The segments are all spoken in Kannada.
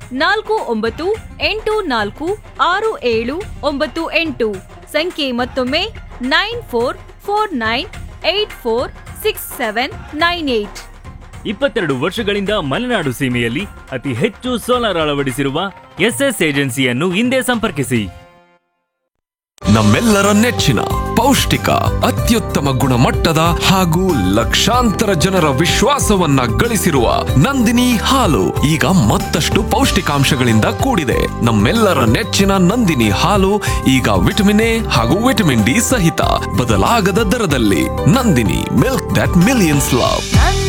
49846798 ಸಂಖ್ಯೆ ಮತ್ತೊಮ್ಮೆ 9449846798. 22 ವರ್ಷಗಳಿಂದ ಮಲೆನಾಡು ಸೀಮೆಯಲ್ಲಿ ಅತಿ ಹೆಚ್ಚು ಸೋಲಾರ್ ಅಳವಡಿಸಿರುವ ಎಸ್ಎಸ್ ಏಜೆನ್ಸಿಯನ್ನು ಹಿಂದೆ ಸಂಪರ್ಕಿಸಿ. ನಮ್ಮೆಲ್ಲರ ನೆಚ್ಚಿನ ಪೌಷ್ಟಿಕ, ಅತ್ಯುತ್ತಮ ಗುಣಮಟ್ಟದ ಹಾಗೂ ಲಕ್ಷಾಂತರ ಜನರ ವಿಶ್ವಾಸವನ್ನ ಗಳಿಸಿರುವ ನಂದಿನಿ ಹಾಲು ಈಗ ಮತ್ತಷ್ಟು ಪೌಷ್ಟಿಕಾಂಶಗಳಿಂದ ಕೂಡಿದೆ. ನಮ್ಮೆಲ್ಲರ ನೆಚ್ಚಿನ ನಂದಿನಿ ಹಾಲು ಈಗ ವಿಟಮಿನ್ ಎ ಹಾಗೂ ವಿಟಮಿನ್ ಡಿ ಸಹಿತ ಬದಲಾಗದ ದರದಲ್ಲಿ. Nandini, milk that millions love.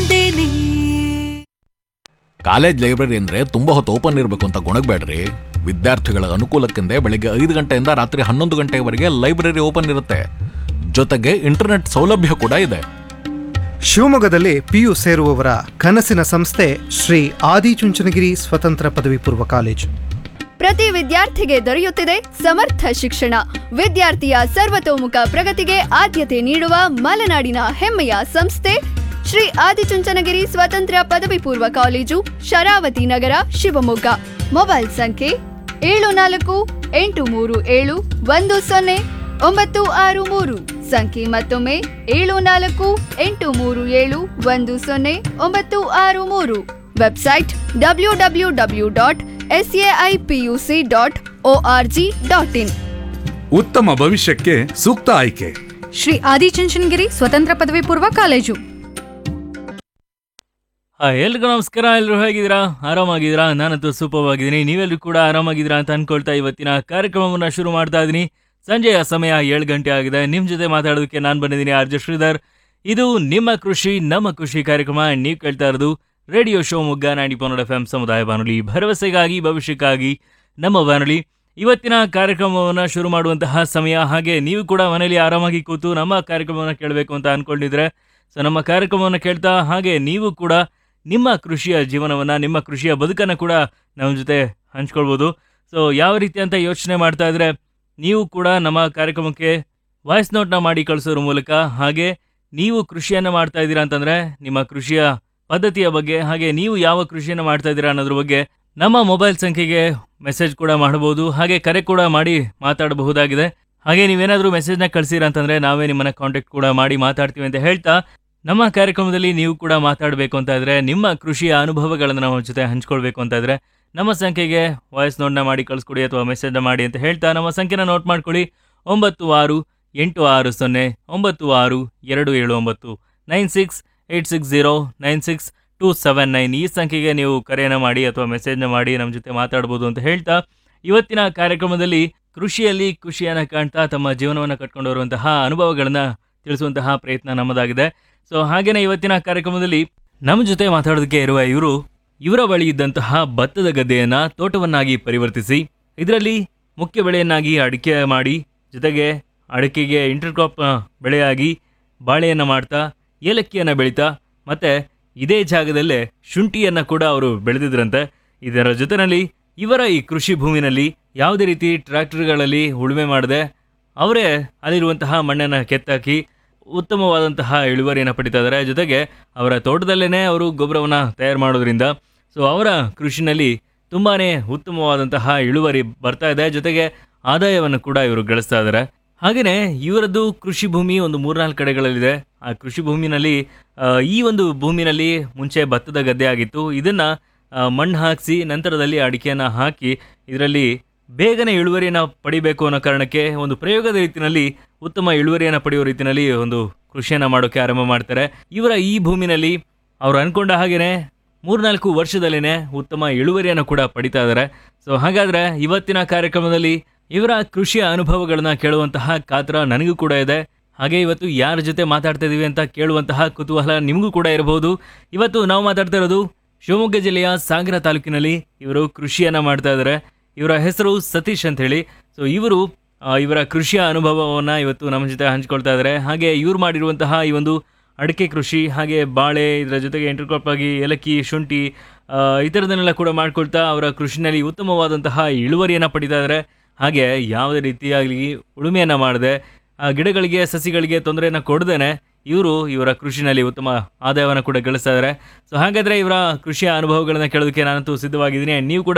College library ಅಂದ್ರೆ ತುಂಬಾ ಹೊತ್ತು ಓಪನ್ ಇರಬೇಕು ಅಂತ ಗೊಣಗಬೇಡ್ರಿ. ವಿದ್ಯಾರ್ಥಿಗಳ ಅನುಕೂಲಕ್ಕೆಂದೇ ಬೆಳಿಗ್ಗೆ 5 ಗಂಟೆಯಿಂದ ರಾತ್ರಿ 11 ಗಂಟೆವರೆಗೆ ಲೈಬ್ರರಿ ಓಪನ್ ಇರುತ್ತೆ. ಜೊತೆಗೆ ಇಂಟರ್ನೆಟ್ ಸೌಲಭ್ಯ ಕೂಡ ಇದೆ. ಶಿವಮೊಗ್ಗದಲ್ಲಿ PU ಸೇರುವವರ ಕನಸಿನ ಸಂಸ್ಥೆ ಶ್ರೀ ಆದಿಚುಂಚನಗಿರಿ ಸ್ವತಂತ್ರ ಪದವಿ ಪೂರ್ವ ಕಾಲೇಜು. ಪ್ರತಿ ವಿದ್ಯಾರ್ಥಿಗೆ ದೊರೆಯುತ್ತಿದೆ ಸಮರ್ಥ ಶಿಕ್ಷಣ. ವಿದ್ಯಾರ್ಥಿಯ ಸರ್ವತೋಮುಖ ಪ್ರಗತಿಗೆ ಆದ್ಯತೆ ನೀಡುವ ಮಲೆನಾಡಿನ ಹೆಮ್ಮೆಯ ಸಂಸ್ಥೆ ಶ್ರೀ ಆದಿಚುಂಚನಗಿರಿ ಸ್ವತಂತ್ರ ಪದವಿ ಪೂರ್ವ ಕಾಲೇಜು, ಶರಾವತಿ ನಗರ, ಶಿವಮೊಗ್ಗ. ಮೊಬೈಲ್ ಸಂಖ್ಯೆ 7483710963. ಸಂಖ್ಯೆ ಮತ್ತೊಮ್ಮೆ 7483710963. Website www.saipuc.org.in. ಉತ್ತಮ ಭವಿಷ್ಯಕ್ಕೆ ಸೂಕ್ತ ಆಯ್ಕೆ ಶ್ರೀ ಆದಿಚುಂಚನಗಿರಿ ಸ್ವತಂತ್ರ ಪದವಿ ಪೂರ್ವ ಕಾಲೇಜು. ಎಲ್ರಿಗೂ ನಮಸ್ಕಾರ. ಎಲ್ಲರೂ ಹೇಗಿದ್ದೀರಾ? ಆರಾಮಾಗಿದ್ದೀರಾ? ನಾನಂತೂ ಸೂಪರ್ ಆಗಿದ್ದೀನಿ. ನೀವೆಲ್ಲರೂ ಕೂಡ ಆರಾಮಾಗಿದ್ದೀರಾ ಅಂತ ಅನ್ಕೊಳ್ತಾ ಇವತ್ತಿನ ಕಾರ್ಯಕ್ರಮವನ್ನು ಶುರು ಮಾಡ್ತಾ ಇದ್ದೀನಿ. ಸಂಜೆಯ ಸಮಯ 7 ಗಂಟೆ ಆಗಿದೆ. ನಿಮ್ಮ ಜೊತೆ ಮಾತಾಡೋದಕ್ಕೆ ನಾನು ಬಂದಿದ್ದೀನಿ RJ ಶ್ರೀಧರ್. ಇದು ನಿಮ್ಮ ಕೃಷಿ ನಮ್ಮ ಖುಷಿ ಕಾರ್ಯಕ್ರಮ. ನೀವು ಕೇಳ್ತಾ ಇರೋದು ರೇಡಿಯೋ ಶಿವಮೊಗ್ಗ 90.1 FM ಸಮುದಾಯ ಬಾನುಲಿ, ಭರವಸೆಗಾಗಿ ಭವಿಷ್ಯಕ್ಕಾಗಿ ನಮ್ಮ ಬಾನುಲಿ. ಇವತ್ತಿನ ಕಾರ್ಯಕ್ರಮವನ್ನು ಶುರು ಮಾಡುವಂತಹ ಸಮಯ. ಹಾಗೆ ನೀವು ಕೂಡ ಮನೆಯಲ್ಲಿ ಆರಾಮಾಗಿ ಕೂತು ನಮ್ಮ ಕಾರ್ಯಕ್ರಮವನ್ನು ಕೇಳಬೇಕು ಅಂತ ಅನ್ಕೊಂಡಿದ್ರೆ ನಮ್ಮ ಕಾರ್ಯಕ್ರಮವನ್ನು ಕೇಳ್ತಾ ಹಾಗೆ ನೀವು ಕೂಡ ನಿಮ್ಮ ಕೃಷಿಯ ಜೀವನವನ್ನು, ನಿಮ್ಮ ಕೃಷಿಯ ಬದುಕನ್ನು ಕೂಡ ನಮ್ಮ ಜೊತೆ ಹಂಚ್ಕೊಳ್ಬೋದು. ಯಾವ ರೀತಿ ಅಂತ ಯೋಚನೆ ಮಾಡ್ತಾ ಇದ್ರೆ ನೀವು ಕೂಡ ನಮ್ಮ ಕಾರ್ಯಕ್ರಮಕ್ಕೆ ವಾಯ್ಸ್ ನೋಟ್ನ ಮಾಡಿ ಕಳಿಸೋದ್ರ ಮೂಲಕ, ಹಾಗೆ ನೀವು ಕೃಷಿಯನ್ನು ಮಾಡ್ತಾ ಇದ್ದೀರಾ ಅಂತಂದರೆ ನಿಮ್ಮ ಕೃಷಿಯ ಪದ್ಧತಿಯ ಬಗ್ಗೆ, ಹಾಗೆ ನೀವು ಯಾವ ಕೃಷಿಯನ್ನು ಮಾಡ್ತಾ ಇದ್ದೀರಾ ಅನ್ನೋದ್ರ ಬಗ್ಗೆ ನಮ್ಮ ಮೊಬೈಲ್ ಸಂಖ್ಯೆಗೆ ಮೆಸೇಜ್ ಕೂಡ ಮಾಡಬಹುದು, ಹಾಗೆ ಕರೆ ಕೂಡ ಮಾಡಿ ಮಾತಾಡಬಹುದಾಗಿದೆ. ಹಾಗೆ ನೀವೇನಾದರೂ ಮೆಸೇಜ್ನ ಕಳಿಸಿರ ಅಂತಂದರೆ ನಾವೇ ನಿಮ್ಮನ್ನ ಕಾಂಟ್ಯಾಕ್ಟ್ ಕೂಡ ಮಾಡಿ ಮಾತಾಡ್ತೀವಿ ಅಂತ ಹೇಳ್ತಾ, ನಮ್ಮ ಕಾರ್ಯಕ್ರಮದಲ್ಲಿ ನೀವು ಕೂಡ ಮಾತಾಡಬೇಕು ಅಂತ ಇದ್ರೆ, ನಿಮ್ಮ ಕೃಷಿಯ ಅನುಭವಗಳನ್ನು ನಮ್ಮ ಜೊತೆ ಹಂಚ್ಕೊಳ್ಬೇಕು ಅಂತ ಇದ್ರೆ ನಮ್ಮ ಸಂಖ್ಯೆಗೆ ವಾಯ್ಸ್ ನೋಟ್ನ ಮಾಡಿ ಕಳಿಸ್ಕೊಡಿ ಅಥವಾ ಮೆಸೇಜ್ನ ಮಾಡಿ ಅಂತ ಹೇಳ್ತಾ ನಮ್ಮ ಸಂಖ್ಯೆನ ನೋಟ್ ಮಾಡ್ಕೊಳ್ಳಿ. 9686296279 9686096279 ಈ ಸಂಖ್ಯೆಗೆ ನೀವು ಕರೆಯನ್ನು ಮಾಡಿ ಅಥವಾ ಮೆಸೇಜ್ನ ಮಾಡಿ ನಮ್ಮ ಜೊತೆ ಮಾತಾಡ್ಬೋದು ಅಂತ ಹೇಳ್ತಾ, ಇವತ್ತಿನ ಕಾರ್ಯಕ್ರಮದಲ್ಲಿ ಕೃಷಿಯಲ್ಲಿ ಖುಷಿಯನ್ನು ಕಾಣ್ತಾ ತಮ್ಮ ಜೀವನವನ್ನು ಕಟ್ಕೊಂಡು ಬರುವಂತಹ ಅನುಭವಗಳನ್ನು ತಿಳಿಸುವಂತಹ ಪ್ರಯತ್ನ ನಮ್ಮದಾಗಿದೆ. ಹಾಗೇನೆ ಇವತ್ತಿನ ಕಾರ್ಯಕ್ರಮದಲ್ಲಿ ನಮ್ಮ ಜೊತೆ ಮಾತಾಡೋದಕ್ಕೆ ಇರುವ ಇವರ ಬಳಿ ಇದ್ದಂತಹ ಭತ್ತದ ಗದ್ದೆಯನ್ನ ತೋಟವನ್ನಾಗಿ ಪರಿವರ್ತಿಸಿ ಇದರಲ್ಲಿ ಮುಖ್ಯ ಬೆಳೆಯನ್ನಾಗಿ ಅಡಿಕೆ ಮಾಡಿ, ಜೊತೆಗೆ ಅಡಿಕೆಗೆ ಇಂಟರ್ಕ್ರಾಪ್ ಬೆಳೆಯಾಗಿ ಬಾಳೆಯನ್ನು ಮಾಡ್ತಾ, ಏಲಕ್ಕಿಯನ್ನು ಬೆಳೀತಾ, ಮತ್ತೆ ಇದೇ ಜಾಗದಲ್ಲೇ ಶುಂಠಿಯನ್ನು ಕೂಡ ಅವರು ಬೆಳೆದಿದ್ರಂತೆ. ಇದರ ಜೊತೆಯಲ್ಲಿ ಇವರ ಈ ಕೃಷಿ ಭೂಮಿನಲ್ಲಿ ಯಾವುದೇ ರೀತಿ ಟ್ರ್ಯಾಕ್ಟರ್ಗಳಲ್ಲಿ ಉಳುಮೆ ಮಾಡದೆ ಅವರೇ ಅಲ್ಲಿರುವಂತಹ ಮಣ್ಣನ್ನು ಕೆತ್ತಾಕಿ ಉತ್ತಮವಾದಂತಹ ಇಳುವರಿಯನ್ನು ಪಡಿತಾ ಇದ್ದಾರೆ. ಜೊತೆಗೆ ಅವರ ತೋಟದಲ್ಲೇ ಅವರು ಗೊಬ್ಬರವನ್ನು ತಯಾರು ಮಾಡೋದ್ರಿಂದ ಅವರ ಕೃಷಿನಲ್ಲಿ ತುಂಬಾ ಉತ್ತಮವಾದಂತಹ ಇಳುವರಿ ಬರ್ತಾ ಇದೆ. ಜೊತೆಗೆ ಆದಾಯವನ್ನು ಕೂಡ ಇವರು ಗಳಿಸ್ತಾ ಇದ್ದಾರೆ. ಹಾಗೆಯೇ ಇವರದ್ದು ಕೃಷಿ ಭೂಮಿ ಒಂದು 3-4 ಕಡೆಗಳಲ್ಲಿದೆ. ಆ ಕೃಷಿ ಭೂಮಿನಲ್ಲಿ ಈ ಒಂದು ಭೂಮಿನಲ್ಲಿ ಮುಂಚೆ ಭತ್ತದ ಗದ್ದೆ ಆಗಿತ್ತು. ಇದನ್ನು ಮಣ್ಣು ಹಾಕಿಸಿ ನಂತರದಲ್ಲಿ ಅಡಿಕೆಯನ್ನು ಹಾಕಿ ಇದರಲ್ಲಿ ಬೇಗನೆ ಇಳುವರಿಯನ್ನು ಪಡಿಬೇಕು ಅನ್ನೋ ಕಾರಣಕ್ಕೆ ಒಂದು ಪ್ರಯೋಗದ ರೀತಿಯಲ್ಲಿ ಉತ್ತಮ ಇಳುವರಿಯನ್ನು ಪಡೆಯುವ ರೀತಿಯಲ್ಲಿ ಒಂದು ಕೃಷಿಯನ್ನು ಮಾಡೋಕ್ಕೆ ಆರಂಭ ಮಾಡ್ತಾರೆ. ಇವರ ಈ ಭೂಮಿನಲ್ಲಿ ಅವರು ಅಂದ್ಕೊಂಡ ಹಾಗೆಯೇ 3-4 ವರ್ಷದಲ್ಲೇ ಉತ್ತಮ ಇಳುವರಿಯನ್ನು ಕೂಡ ಪಡಿತಾ ಇದ್ದಾರೆ. ಹಾಗಾದರೆ ಇವತ್ತಿನ ಕಾರ್ಯಕ್ರಮದಲ್ಲಿ ಇವರ ಕೃಷಿಯ ಅನುಭವಗಳನ್ನ ಕೇಳುವಂತಹ ಕಾತರ ನನಗೂ ಕೂಡ ಇದೆ. ಹಾಗೆ ಇವತ್ತು ಯಾರ ಜೊತೆ ಮಾತಾಡ್ತಾ ಇದೀವಿ ಅಂತ ಕೇಳುವಂತಹ ಕುತೂಹಲ ನಿಮಗೂ ಕೂಡ ಇರಬಹುದು. ಇವತ್ತು ನಾವು ಮಾತಾಡ್ತಾ ಇರೋದು ಶಿವಮೊಗ್ಗ ಜಿಲ್ಲೆಯ ಸಾಗರ ತಾಲೂಕಿನಲ್ಲಿ ಇವರು ಕೃಷಿಯನ್ನು ಮಾಡ್ತಾ ಇದ್ದಾರೆ. ಇವರ ಹೆಸರು ಸತೀಶ್ ಅಂತ ಹೇಳಿ. ಇವರು ಇವರ ಕೃಷಿಯ ಅನುಭವವನ್ನು ಇವತ್ತು ನಮ್ಮ ಜೊತೆ ಹಂಚ್ಕೊಳ್ತಾ ಇದ್ದಾರೆ. ಹಾಗೆ ಇವ್ರು ಮಾಡಿರುವಂತಹ ಈ ಒಂದು ಅಡಿಕೆ ಕೃಷಿ, ಹಾಗೆ ಬಾಳೆ, ಇದರ ಜೊತೆಗೆ ಇಂಟರ್ಕ್ರಾಪ್ ಆಗಿ ಏಲಕ್ಕಿ, ಶುಂಠಿ ಈ ಥರದನ್ನೆಲ್ಲ ಕೂಡ ಮಾಡ್ಕೊಳ್ತಾ ಅವರ ಕೃಷಿನಲ್ಲಿ ಉತ್ತಮವಾದಂತಹ ಇಳುವರಿಯನ್ನು ಪಡಿತಾ ಇದ್ದಾರೆ. ಹಾಗೆ ಯಾವುದೇ ರೀತಿಯಾಗಲಿ ಉಳುಮೆಯನ್ನು ಮಾಡದೆ ಗಿಡಗಳಿಗೆ ಸಸಿಗಳಿಗೆ ತೊಂದರೆಯನ್ನು ಕೊಡದೇನೆ ಇವರ ಕೃಷಿನಲ್ಲಿ ಉತ್ತಮ ಆದಾಯವನ್ನು ಕೂಡ ಗಳಿಸ್ತಾ ಇದ್ದಾರೆ. ಹಾಗಾದರೆ ಇವರ ಕೃಷಿಯ ಅನುಭವಗಳನ್ನು ಕೇಳೋದಕ್ಕೆ ನಾನಂತೂ ಸಿದ್ಧವಾಗಿದ್ದೀನಿ. ನೀವು ಕೂಡ